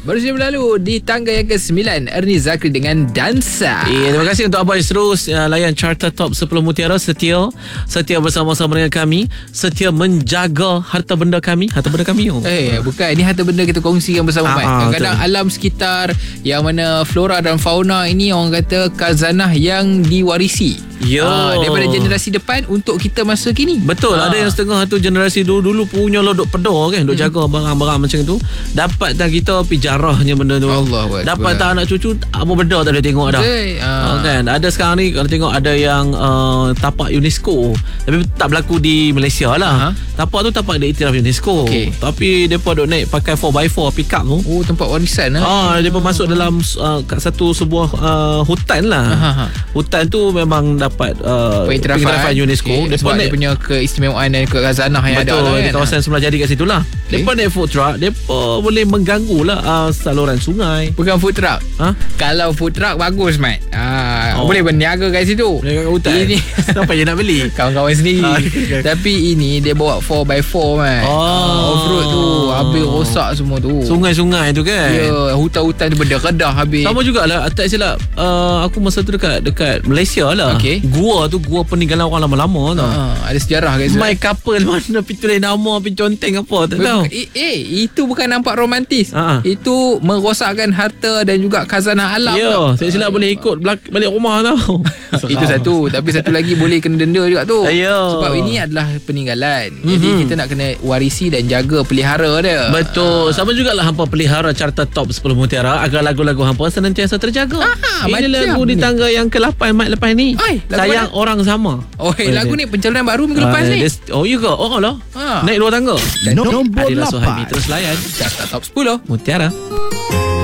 Baru saja berlalu di tangga yang ke-9, Ernie Zakri dengan Dansa. Terima kasih untuk Abang terus layan Carta Top 10 Mutiara. Setia bersama-sama dengan kami. Setia menjaga harta benda kami. Bukan, ini harta benda kita kongsikan bersama Mat. Kadang-kadang alam sekitar yang mana flora dan fauna ini orang kata khazanah yang diwarisi. Daripada generasi depan untuk kita masa kini. Betul. Ada yang setengah tu generasi dulu punya duk pedor kan, duk jaga barang-barang macam tu. Dapat tak kita pijarahnya benda tu. Dapat tak anak cucu apa benda tak boleh tengok dah. Kan. Ada sekarang ni kalau tengok ada yang tapak UNESCO, tapi tak berlaku di Malaysia lah. Tapak tu tapak dia iktiraf UNESCO. Tapi depa duk naik pakai 4x4 pick up tu. Tempat warisan depa masuk dalam sebuah hutan lah. Hutan tu memang dapat pengiktirafan UNESCO. Sebab dia punya keistimewaan dan khazanah yang ada lah, di kawasan sebelah jadi kat situ lah. Depa naik food truck, depa boleh mengganggu lah saluran sungai. Bukan food truck. Kalau food truck bagus Mat. Boleh berniaga kat situ. Berniaga kat hutan. Ini siapa je nak beli? Kawan-kawan sendiri. Tapi ini dia bawa 4x4 Mat. Off-road tu habis rosak semua tu. Sungai-sungai tu kan. Ya, hutan-hutan tu berdedah habis. Sama jugalah, tak silap aku masa tu dekat Malaysia lah. Gua peninggalan orang lama-lama tau. Ada sejarah kat situ. My couple mana pitulah nama conteng apa tak tahu. Itu bukan nampak romantis. Itu merosakkan harta dan juga khazanah alam. Saya silap boleh ikut balik rumah tau. Itu satu. Tapi satu lagi boleh kena denda juga tu. Sebab ini adalah peninggalan. Jadi kita nak kena warisi dan jaga, pelihara dia. Betul. Sama jugalah hampa pelihara Carta Top 10 Mutiara agar lagu-lagu hampa senantiasa terjaga. Ini lagu di tangga yang ke-8 Mat lepas ni. Sayang Orang Sama. Lagu ni pencalonan baru minggu lepas ni. You go. Lah. Naik 2 tangga. Nombor 8. Terus layan Carta Top 10 Mutiara.